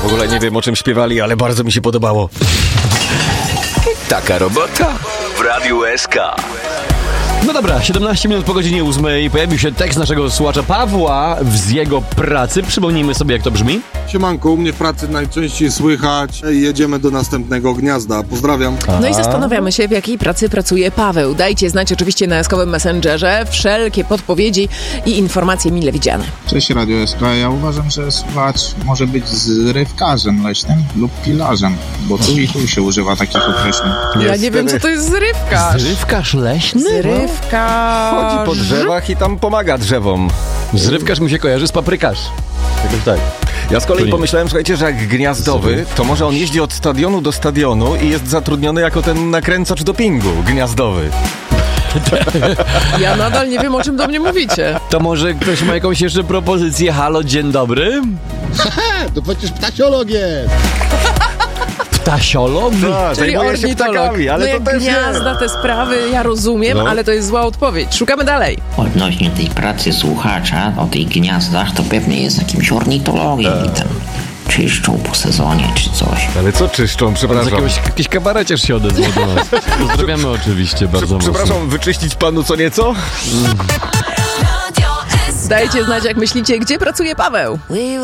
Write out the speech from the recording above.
W ogóle nie wiem, o czym śpiewali, ale bardzo mi się podobało. Taka robota w Radiu SK. No dobra, 17 minut po godzinie 8 pojawił się tekst naszego słuchacza Pawła z jego pracy. Przypomnijmy sobie, jak to brzmi. Siemanko, u mnie w pracy najczęściej słychać jedziemy do następnego gniazda. Pozdrawiam. No i zastanawiamy się, w jakiej pracy pracuje Paweł. Dajcie znać oczywiście na eskowym Messengerze wszelkie podpowiedzi i informacje mile widziane. Cześć Radio SK, ja uważam, że słuchacz może być zrywkarzem leśnym lub pilarzem, bo tu i tu się używa takich określeń. Ja nie wiem, co to jest zrywkarz. Zrywkarz leśny? Zrywkarz. Chodzi po drzewach i tam pomaga drzewom. Zrywkarz mi się kojarzy z paprykarz. Jakoś tak. Ja z kolei pomyślałem, słuchajcie, że jak gniazdowy, to może on jeździ od stadionu do stadionu i jest zatrudniony jako ten nakręcacz dopingu gniazdowy. Ja nadal nie wiem, o czym do mnie mówicie. To może ktoś ma jakąś jeszcze propozycję? Halo, dzień dobry. To przecież ptasiolog jest. Ptasiolog? Tak, Czyli zajmuje się ornitolog. ptakami, ale no to jak też gniazda, te sprawy, ja rozumiem, ale to jest zła odpowiedź. Szukamy dalej. Odnośnie tej pracy słuchacza o tych gniazdach, to pewnie jest jakimś ornitologiem i tam czyszczą po sezonie czy coś. Ale co czyszczą, przepraszam? Jakiś kabareciarz się odezwał do nas. Pozdrawiamy oczywiście bardzo mocno. Przepraszam, wyczyścić panu co nieco? Dajcie znać, jak myślicie, gdzie pracuje Paweł.